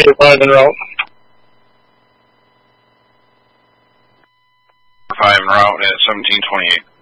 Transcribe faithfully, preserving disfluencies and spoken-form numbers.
Negative, five en route. Five en route at seventeen twenty-eight.